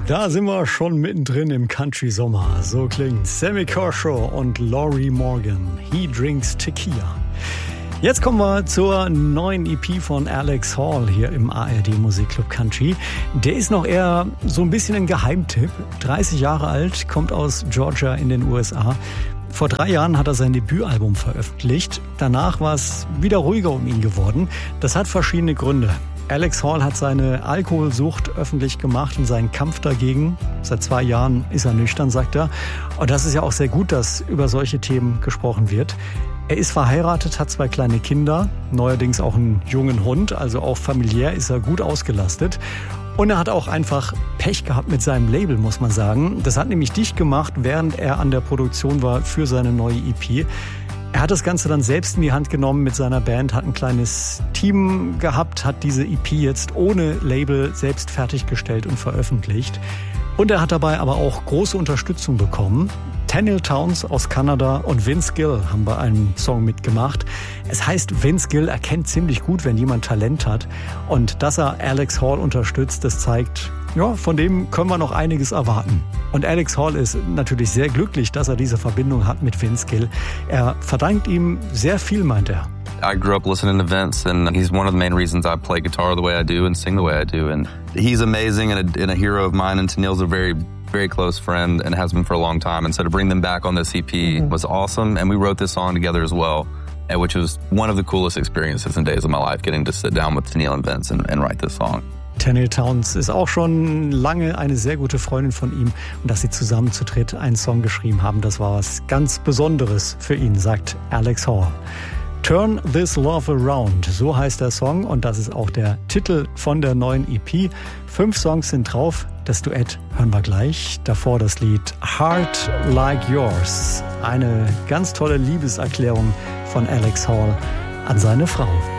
Da sind wir schon mittendrin im Country-Sommer. So klingt Sammy Kershaw und Lorrie Morgan. He Drinks Tequila. Jetzt kommen wir zur neuen EP von Alex Hall hier im ARD Musikclub Country. Der ist noch eher so ein bisschen ein Geheimtipp. 30 Jahre alt, kommt aus Georgia in den USA. Vor 3 Jahren hat er sein Debütalbum veröffentlicht. Danach war es wieder ruhiger um ihn geworden. Das hat verschiedene Gründe. Alex Hall hat seine Alkoholsucht öffentlich gemacht und seinen Kampf dagegen. Seit 2 Jahren ist er nüchtern, sagt er. Und das ist ja auch sehr gut, dass über solche Themen gesprochen wird. Er ist verheiratet, hat 2 kleine Kinder, neuerdings auch einen jungen Hund. Also auch familiär ist er gut ausgelastet. Und er hat auch einfach Pech gehabt mit seinem Label, muss man sagen. Das hat nämlich dicht gemacht, während er an der Produktion war für seine neue EP. Er hat das Ganze dann selbst in die Hand genommen mit seiner Band, hat ein kleines Team gehabt, hat diese EP jetzt ohne Label selbst fertiggestellt und veröffentlicht. Und er hat dabei aber auch große Unterstützung bekommen. Tenille Townes aus Kanada und Vince Gill haben bei einem Song mitgemacht. Es heißt, Vince Gill erkennt ziemlich gut, wenn jemand Talent hat. Und dass er Alex Hall unterstützt, das zeigt, ja, von dem können wir noch einiges erwarten. Und Alex Hall ist natürlich sehr glücklich, dass er diese Verbindung hat mit Vince Gill. Er verdankt ihm sehr viel, meint er. I grew up listening to Vince, and he's one of the main reasons I play guitar the way I do and sing the way I do. And he's amazing and a hero of mine, and Tenille's a very, very close friend and has been for a long time. And so to bring them back on this EP was awesome. And we wrote this song together as well, which was one of the coolest experiences and days of my life, getting to sit down with Tenille and Vince and write this song. Tenille Townes ist auch schon lange eine sehr gute Freundin von ihm. Und dass sie zusammen zu dritt einen Song geschrieben haben, das war was ganz Besonderes für ihn, sagt Alex Hall. Turn This Love Around, so heißt der Song und das ist auch der Titel von der neuen EP. 5 Songs sind drauf, das Duett hören wir gleich. Davor das Lied Heart Like Yours, eine ganz tolle Liebeserklärung von Alex Hall an seine Frau.